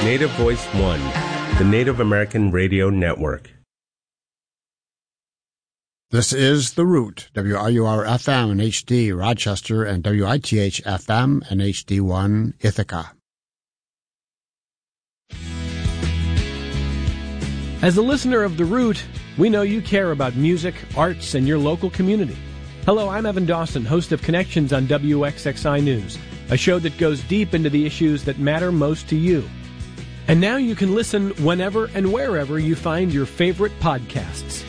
Native Voice One, the Native American Radio Network. This is The Root, WRUR-FM and HD Rochester, and WITH-FM and HD1 Ithaca. As a listener of The Root, we know you care about music, arts, and your local community. Hello, I'm Evan Dawson, host of Connections on WXXI News, a show that goes deep into the issues that matter most to you. And now you can listen whenever and wherever you find your favorite podcasts.